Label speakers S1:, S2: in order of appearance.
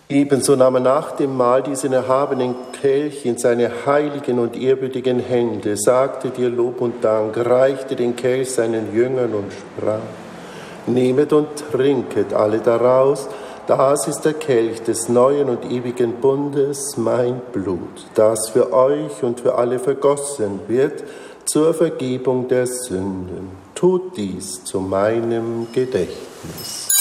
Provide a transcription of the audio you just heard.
S1: Ebenso nahm er nach dem Mahl diesen erhabenen Kelch in seine heiligen und ehrwürdigen Hände, sagte dir Lob und Dank, reichte den Kelch seinen Jüngern und sprach: Nehmet und trinket alle daraus, das ist der Kelch des neuen und ewigen Bundes, mein Blut, das für euch und für alle vergossen wird zur Vergebung der Sünden. Tut dies zu meinem Gedächtnis.